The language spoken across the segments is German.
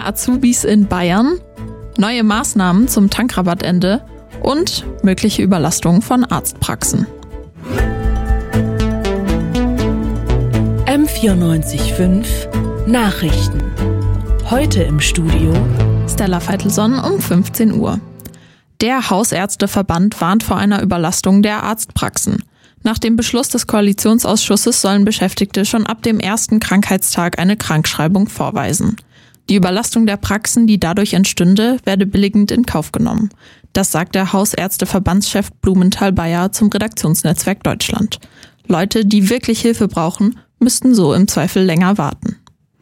Azubis in Bayern, neue Maßnahmen zum Tankrabattende und mögliche Überlastung von Arztpraxen. M94.5 Nachrichten. Heute im Studio Stella Veitelson um 15 Uhr. Der Hausärzteverband warnt vor einer Überlastung der Arztpraxen. Nach dem Beschluss des Koalitionsausschusses sollen Beschäftigte schon ab dem ersten Krankheitstag eine Krankschreibung vorweisen. Die Überlastung der Praxen, die dadurch entstünde, werde billigend in Kauf genommen. Das sagt der Hausärzteverbandschef Blumenthal-Bayer zum Redaktionsnetzwerk Deutschland. Leute, die wirklich Hilfe brauchen, müssten so im Zweifel länger warten.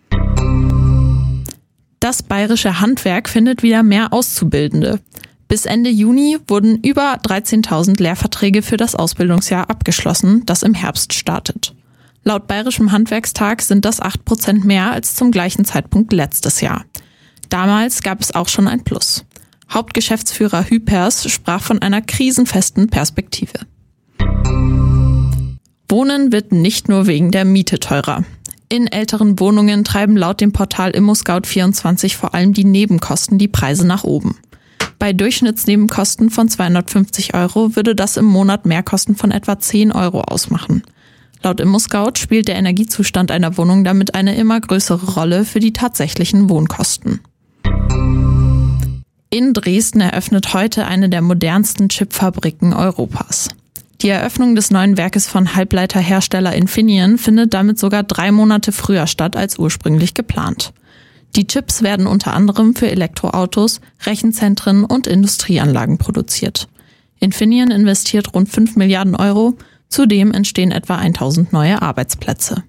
Das bayerische Handwerk findet wieder mehr Auszubildende. Bis Ende Juni wurden über 13.000 Lehrverträge für das Ausbildungsjahr abgeschlossen, das im Herbst startet. Laut Bayerischem Handwerkstag sind das 8% mehr als zum gleichen Zeitpunkt letztes Jahr. Damals gab es auch schon ein Plus. Hauptgeschäftsführer Hypers sprach von einer krisenfesten Perspektive. Wohnen wird nicht nur wegen der Miete teurer. In älteren Wohnungen treiben laut dem Portal ImmoScout24 vor allem die Nebenkosten die Preise nach oben. Bei Durchschnittsnebenkosten von 250 € würde das im Monat Mehrkosten von etwa 10 € ausmachen. Laut ImmoScout spielt der Energiezustand einer Wohnung damit eine immer größere Rolle für die tatsächlichen Wohnkosten. In Dresden eröffnet heute eine der modernsten Chipfabriken Europas. Die Eröffnung des neuen Werkes von Halbleiterhersteller Infineon findet damit sogar 3 Monate früher statt als ursprünglich geplant. Die Chips werden unter anderem für Elektroautos, Rechenzentren und Industrieanlagen produziert. Infineon investiert rund 5 Milliarden €, zudem entstehen etwa 1000 neue Arbeitsplätze.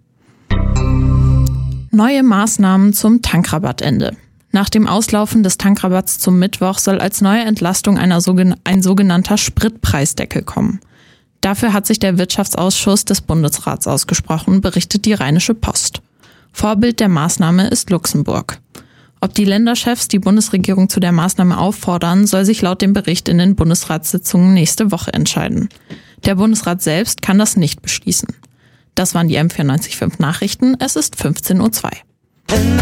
Neue Maßnahmen zum Tankrabattende. Nach dem Auslaufen des Tankrabatts zum Mittwoch soll als neue Entlastung ein sogenannter Spritpreisdeckel kommen. Dafür hat sich der Wirtschaftsausschuss des Bundesrats ausgesprochen, berichtet die Rheinische Post. Vorbild der Maßnahme ist Luxemburg. Ob die Länderchefs die Bundesregierung zu der Maßnahme auffordern, soll sich laut dem Bericht in den Bundesratssitzungen nächste Woche entscheiden. Der Bundesrat selbst kann das nicht beschließen. Das waren die M94.5 Nachrichten. Es ist 15:02 Uhr.